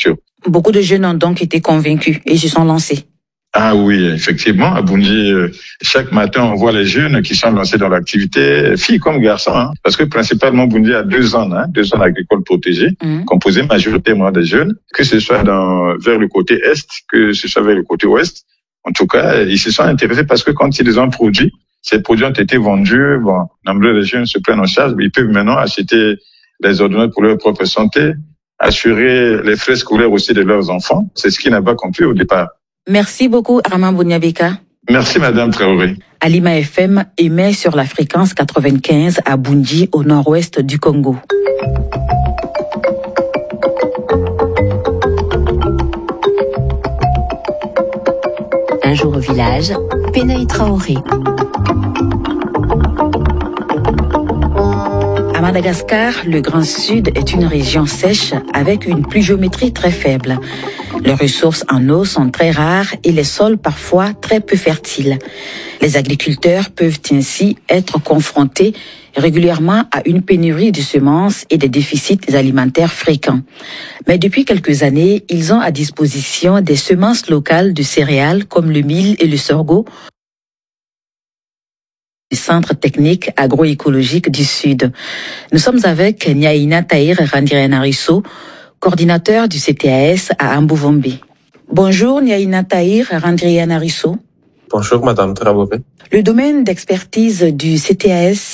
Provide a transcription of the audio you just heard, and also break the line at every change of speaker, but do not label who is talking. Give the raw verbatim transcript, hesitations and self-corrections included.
agriculture.
Beaucoup de jeunes ont donc été convaincus et se sont lancés.
Ah oui, effectivement, à Boundji, chaque matin, on voit les jeunes qui sont lancés dans l'activité, filles comme garçons, hein, parce que principalement Boundji a deux zones, hein, deux zones agricoles protégées, mmh. composées majoritairement des jeunes, que ce soit dans, vers le côté est, que ce soit vers le côté ouest. En tout cas, ils se sont intéressés parce que quand ils les ont produits, ces produits ont été vendus, bon, nombreux de jeunes se prennent en charge, mais ils peuvent maintenant acheter des ordonnances pour leur propre santé, assurer les frais scolaires aussi de leurs enfants. C'est ce qu'ils n'avaient pas compris au départ.
Merci beaucoup, Armand Bouniabeka.
Merci, Madame Traoré.
Alima F M émet sur la fréquence quatre-vingt-quinze à Boundji, au nord-ouest du Congo.
Un jour au village, Pénaï Traoré.
À Madagascar, le Grand Sud est une région sèche avec une pluviométrie très faible. Les ressources en eau sont très rares et les sols parfois très peu fertiles. Les agriculteurs peuvent ainsi être confrontés régulièrement à une pénurie de semences et des déficits alimentaires fréquents. Mais depuis quelques années, ils ont à disposition des semences locales de céréales comme le mil et le sorgho du Centre technique agroécologique du Sud. Nous sommes avec Nyaina Tahir Randrianarisso, coordinateur du C T A S à Ambouvombe. Bonjour Nyaina Tahir Randrianarisso.
Bonjour Madame Traoré.
Le domaine d'expertise du C T A S